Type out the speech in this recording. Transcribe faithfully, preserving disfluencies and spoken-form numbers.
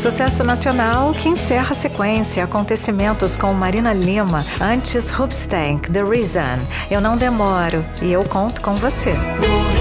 Sucesso nacional que encerra a sequência. Acontecimentos com Marina Lima. Antes, Hoobastank, The Reason. Eu não demoro e eu conto com você.